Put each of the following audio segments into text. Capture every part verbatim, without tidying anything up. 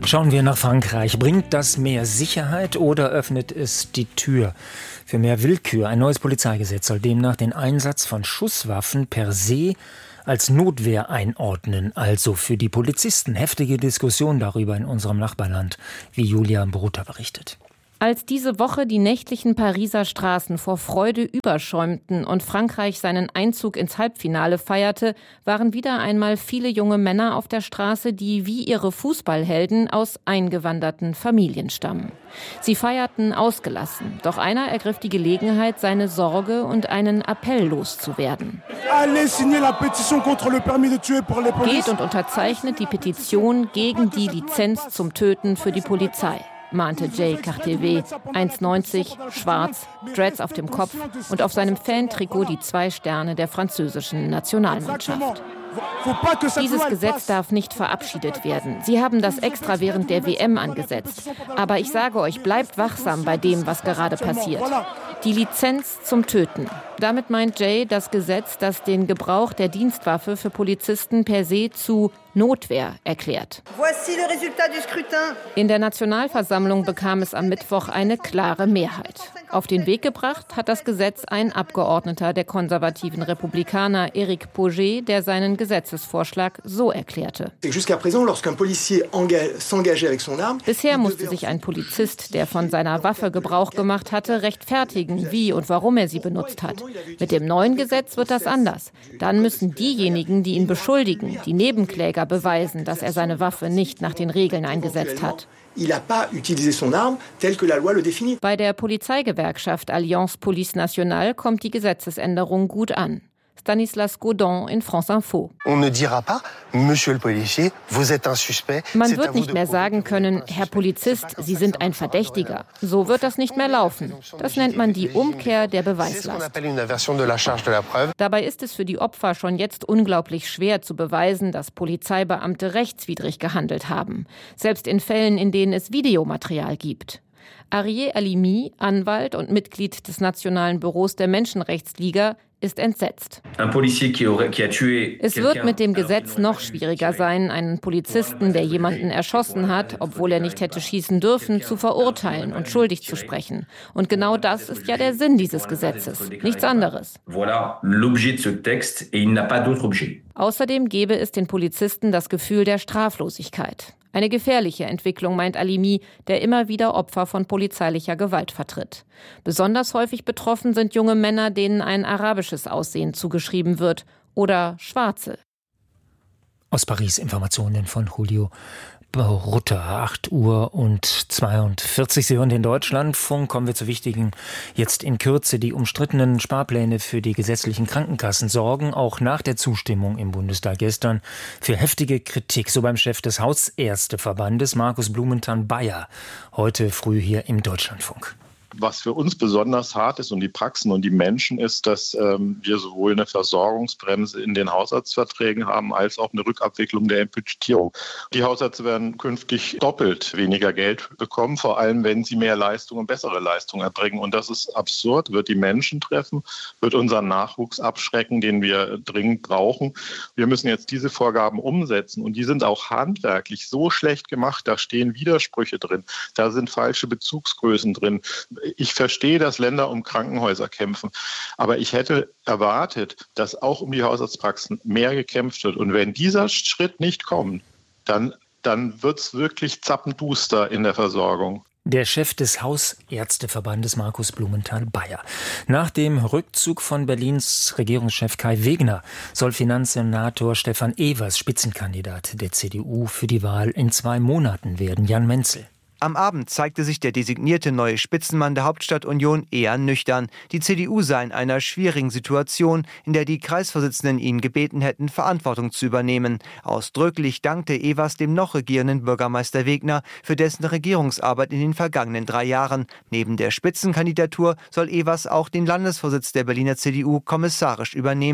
Schauen wir nach Frankreich. Bringt das mehr Sicherheit oder öffnet es die Tür für mehr Willkür? Ein neues Polizeigesetz soll demnach den Einsatz von Schusswaffen per se als Notwehr einordnen, also für die Polizisten. Heftige Diskussion darüber in unserem Nachbarland, wie Julia Bruther berichtet. Als diese Woche die nächtlichen Pariser Straßen vor Freude überschäumten und Frankreich seinen Einzug ins Halbfinale feierte, waren wieder einmal viele junge Männer auf der Straße, die wie ihre Fußballhelden aus eingewanderten Familien stammen. Sie feierten ausgelassen, doch einer ergriff die Gelegenheit, seine Sorge und einen Appell loszuwerden. Geht und unterzeichnet die Petition gegen die Lizenz zum Töten für die Polizei, mahnte Jay Cartevet, eins neunzig, schwarz, Dreads auf dem Kopf und auf seinem Fantrikot die zwei Sterne der französischen Nationalmannschaft. Dieses Gesetz darf nicht verabschiedet werden. Sie haben das extra während der W M angesetzt. Aber ich sage euch, bleibt wachsam bei dem, was gerade passiert. Die Lizenz zum Töten. Damit meint Jay das Gesetz, das den Gebrauch der Dienstwaffe für Polizisten per se zu Notwehr erklärt. In der Nationalversammlung bekam es am Mittwoch eine klare Mehrheit. Auf den Weg gebracht hat das Gesetz ein Abgeordneter der konservativen Republikaner, Éric Pauget, der seinen Gesetzesvorschlag so erklärte. Bisher musste sich ein Polizist, der von seiner Waffe Gebrauch gemacht hatte, rechtfertigen, wie und warum er sie benutzt hat. Mit dem neuen Gesetz wird das anders. Dann müssen diejenigen, die ihn beschuldigen, die Nebenkläger, beweisen, dass er seine Waffe nicht nach den Regeln eingesetzt hat. Bei der Polizeigewerkschaft Alliance Police Nationale kommt die Gesetzesänderung gut an. Stanislas Godon in France Info. Man wird nicht mehr sagen können, Herr Polizist, Sie sind ein Verdächtiger. So wird das nicht mehr laufen. Das nennt man die Umkehr der Beweislast. Dabei ist es für die Opfer schon jetzt unglaublich schwer zu beweisen, dass Polizeibeamte rechtswidrig gehandelt haben. Selbst in Fällen, in denen es Videomaterial gibt. Arié Halimi, Anwalt und Mitglied des Nationalen Büros der Menschenrechtsliga, ist entsetzt. Es wird mit dem Gesetz noch schwieriger sein, einen Polizisten, der jemanden erschossen hat, obwohl er nicht hätte schießen dürfen, zu verurteilen und schuldig zu sprechen. Und genau das ist ja der Sinn dieses Gesetzes. Nichts anderes. Außerdem gebe es den Polizisten das Gefühl der Straflosigkeit. Eine gefährliche Entwicklung, meint Halimi, der immer wieder Opfer von polizeilicher Gewalt vertritt. Besonders häufig betroffen sind junge Männer, denen ein arabisches Aussehen zugeschrieben wird, oder Schwarze. Aus Paris Informationen von Julio Bruther, acht Uhr und zweiundvierzig. Sie hören den Deutschlandfunk. Kommen wir zu wichtigen, jetzt in Kürze. Die umstrittenen Sparpläne für die gesetzlichen Krankenkassen sorgen auch nach der Zustimmung im Bundestag gestern für heftige Kritik. So beim Chef des Hausärzteverbandes, Markus Blumenthal-Bayer, heute früh hier im Deutschlandfunk. Was für uns besonders hart ist und die Praxen und die Menschen ist, dass ähm, wir sowohl eine Versorgungsbremse in den Hausarztverträgen haben, als auch eine Rückabwicklung der Budgetierung. Die Hausärzte werden künftig doppelt weniger Geld bekommen, vor allem wenn sie mehr Leistung und bessere Leistung erbringen. Und das ist absurd, wird die Menschen treffen, wird unseren Nachwuchs abschrecken, den wir dringend brauchen. Wir müssen jetzt diese Vorgaben umsetzen und die sind auch handwerklich so schlecht gemacht, da stehen Widersprüche drin, da sind falsche Bezugsgrößen drin. Ich verstehe, dass Länder um Krankenhäuser kämpfen, aber ich hätte erwartet, dass auch um die Hausarztpraxen mehr gekämpft wird. Und wenn dieser Schritt nicht kommt, dann, dann wird es wirklich zappenduster in der Versorgung. Der Chef des Hausärzteverbandes, Markus Blumenthal-Bayer. Nach dem Rückzug von Berlins Regierungschef Kai Wegner soll Finanzsenator Stefan Evers Spitzenkandidat der C D U für die Wahl in zwei Monaten werden. Jan Menzel. Am Abend zeigte sich der designierte neue Spitzenmann der Hauptstadtunion eher nüchtern. Die C D U sei in einer schwierigen Situation, in der die Kreisvorsitzenden ihn gebeten hätten, Verantwortung zu übernehmen. Ausdrücklich dankte Evers dem noch regierenden Bürgermeister Wegner für dessen Regierungsarbeit in den vergangenen drei Jahren. Neben der Spitzenkandidatur soll Evers auch den Landesvorsitz der Berliner C D U kommissarisch übernehmen.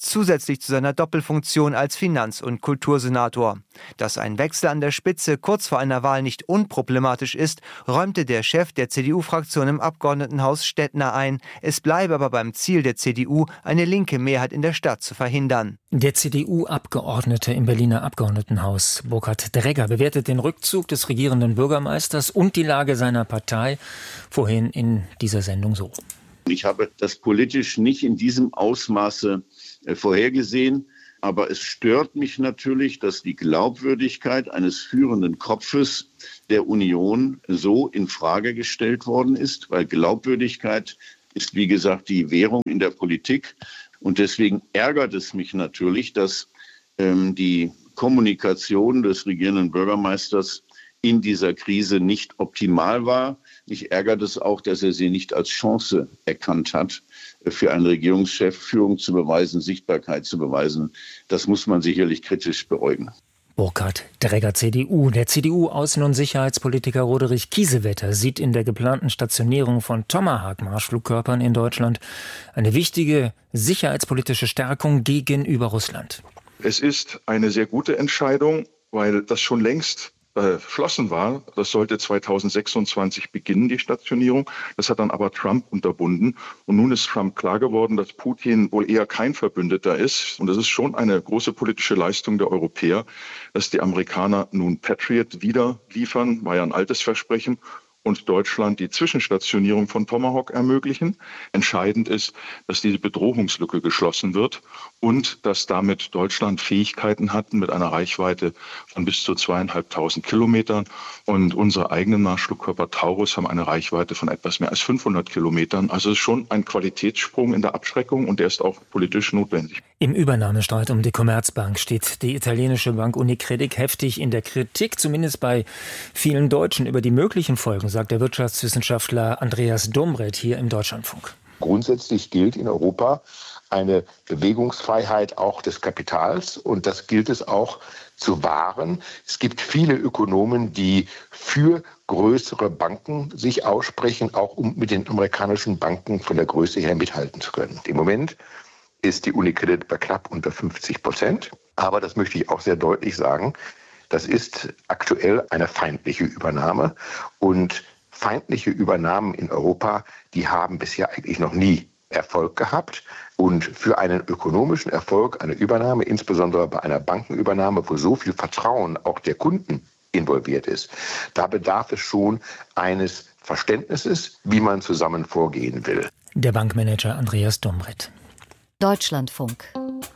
zusätzlich zu seiner Doppelfunktion als Finanz- und Kultursenator. Dass ein Wechsel an der Spitze kurz vor einer Wahl nicht unproblematisch ist, räumte der Chef der C D U-Fraktion im Abgeordnetenhaus Stettner ein. Es bleibe aber beim Ziel der C D U, eine linke Mehrheit in der Stadt zu verhindern. Der C D U-Abgeordnete im Berliner Abgeordnetenhaus, Burkhard Dregger, bewertet den Rückzug des regierenden Bürgermeisters und die Lage seiner Partei vorhin in dieser Sendung so. Ich habe das politisch nicht in diesem Ausmaße äh, vorhergesehen. Aber es stört mich natürlich, dass die Glaubwürdigkeit eines führenden Kopfes der Union so in Frage gestellt worden ist, weil Glaubwürdigkeit ist, wie gesagt, die Währung in der Politik. Und deswegen ärgert es mich natürlich, dass ähm, die Kommunikation des regierenden Bürgermeisters in dieser Krise nicht optimal war. Mich ärgert es auch, dass er sie nicht als Chance erkannt hat, für einen Regierungschef Führung zu beweisen, Sichtbarkeit zu beweisen. Das muss man sicherlich kritisch beäugen. Burkhard Dregger, C D U. Der C D U-Außen- und Sicherheitspolitiker Roderich Kiesewetter sieht in der geplanten Stationierung von Tomahawk-Marschflugkörpern in Deutschland eine wichtige sicherheitspolitische Stärkung gegenüber Russland. Es ist eine sehr gute Entscheidung, weil das schon längst beschlossen war. Das sollte zweitausendsechsundzwanzig beginnen, die Stationierung. Das hat dann aber Trump unterbunden. Und nun ist Trump klar geworden, dass Putin wohl eher kein Verbündeter ist. Und das ist schon eine große politische Leistung der Europäer, dass die Amerikaner nun Patriot wieder liefern, war ja ein altes Versprechen, und Deutschland die Zwischenstationierung von Tomahawk ermöglichen. Entscheidend ist, dass diese Bedrohungslücke geschlossen wird und dass damit Deutschland Fähigkeiten hat mit einer Reichweite von bis zu zweieinhalbtausend Kilometern. Und unsere eigenen Marschflugkörper Taurus haben eine Reichweite von etwas mehr als fünfhundert Kilometern. Also es ist schon ein Qualitätssprung in der Abschreckung und der ist auch politisch notwendig. Im Übernahmestreit um die Commerzbank steht die italienische Bank Unicredit heftig in der Kritik, zumindest bei vielen Deutschen, über die möglichen Folgen, sagt der Wirtschaftswissenschaftler Andreas Domreth hier im Deutschlandfunk. Grundsätzlich gilt in Europa eine Bewegungsfreiheit auch des Kapitals und das gilt es auch zu wahren. Es gibt viele Ökonomen, die für größere Banken sich aussprechen, auch um mit den amerikanischen Banken von der Größe her mithalten zu können. Im Moment ist die Unicredit bei knapp unter fünfzig Prozent. Aber das möchte ich auch sehr deutlich sagen, das ist aktuell eine feindliche Übernahme. Und feindliche Übernahmen in Europa, die haben bisher eigentlich noch nie Erfolg gehabt. Und für einen ökonomischen Erfolg, eine Übernahme, insbesondere bei einer Bankenübernahme, wo so viel Vertrauen auch der Kunden involviert ist, da bedarf es schon eines Verständnisses, wie man zusammen vorgehen will. Der Bankmanager Andreas Domreth. Deutschlandfunk.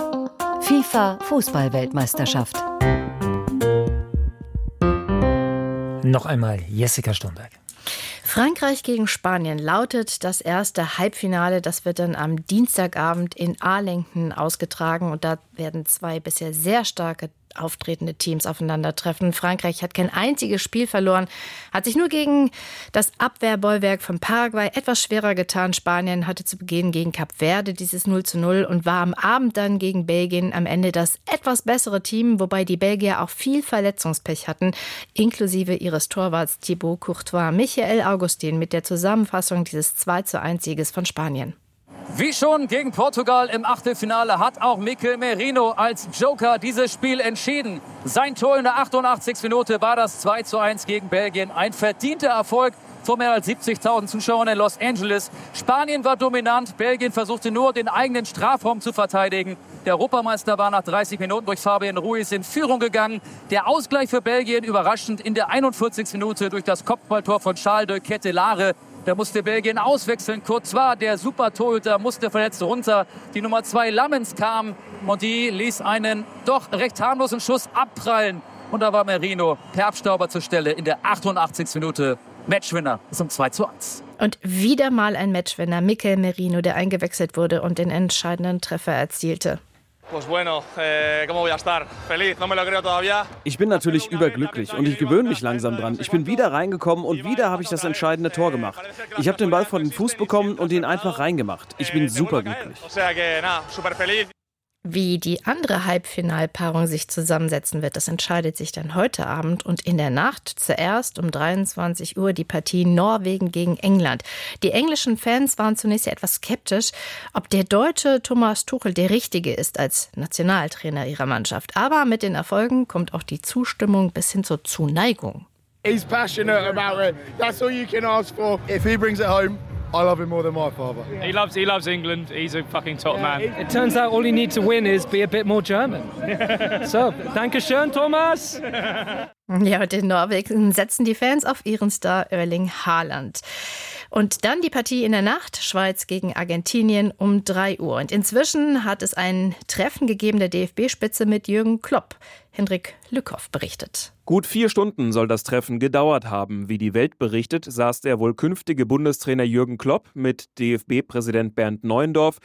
FIFA-Fußball-Weltmeisterschaft. Noch einmal Jessica Sturmberg. Frankreich gegen Spanien lautet das erste Halbfinale. Das wird dann am Dienstagabend in Arlington ausgetragen. Und da werden zwei bisher sehr starke auftretende Teams aufeinandertreffen. Frankreich hat kein einziges Spiel verloren, hat sich nur gegen das Abwehrbollwerk von Paraguay etwas schwerer getan. Spanien hatte zu Beginn gegen Kap Verde dieses null zu null und war am Abend dann gegen Belgien am Ende das etwas bessere Team, wobei die Belgier auch viel Verletzungspech hatten, inklusive ihres Torwarts Thibaut Courtois. Michael Augustin mit der Zusammenfassung dieses zwei zu eins Sieges von Spanien. Wie schon gegen Portugal im Achtelfinale hat auch Mikel Merino als Joker dieses Spiel entschieden. Sein Tor in der achtundachtzigsten Minute war das zwei zu eins gegen Belgien. Ein verdienter Erfolg vor mehr als siebzigtausend Zuschauern in Los Angeles. Spanien war dominant, Belgien versuchte nur, den eigenen Strafraum zu verteidigen. Der Europameister war nach dreißig Minuten durch Fabian Ruiz in Führung gegangen. Der Ausgleich für Belgien überraschend in der einundvierzigsten Minute durch das Kopfballtor von Charles de Ketelaere. Da musste Belgien auswechseln. Courtois, der Super-Torhüter, musste verletzt runter. Die Nummer zwei Lammens kam und die ließ einen doch recht harmlosen Schuss abprallen. Und da war Merino per Abstauber zur Stelle in der achtundachtzigsten Minute. Matchwinner zum zwei zu eins. Und wieder mal ein Matchwinner, Mikel Merino, der eingewechselt wurde und den entscheidenden Treffer erzielte. Ich bin natürlich überglücklich und ich gewöhne mich langsam dran. Ich bin wieder reingekommen und wieder habe ich das entscheidende Tor gemacht. Ich habe den Ball vor den Fuß bekommen und ihn einfach reingemacht. Ich bin superglücklich. Wie die andere Halbfinalpaarung sich zusammensetzen wird, das entscheidet sich dann heute Abend und in der Nacht zuerst um dreiundzwanzig Uhr die Partie Norwegen gegen England. Die englischen Fans waren zunächst ja etwas skeptisch, ob der deutsche Thomas Tuchel der Richtige ist als Nationaltrainer ihrer Mannschaft. Aber mit den Erfolgen kommt auch die Zustimmung bis hin zur Zuneigung. He's passionate about it. That's all you can ask for. If he brings it home, I love him more than my father. He loves he loves England. He's a fucking top man. It turns out all you need to win is be a bit more German. So, danke schön, Thomas. Ja, und in Norwegen setzen die Fans auf ihren Star Erling Haaland. Und dann die Partie in der Nacht, Schweiz gegen Argentinien um drei Uhr. Und inzwischen hat es ein Treffen gegeben der D F B-Spitze mit Jürgen Klopp. Hendrik Lückhoff berichtet. Gut vier Stunden soll das Treffen gedauert haben. Wie die Welt berichtet, saß der wohl künftige Bundestrainer Jürgen Klopp mit D F B-Präsident Bernd Neuendorf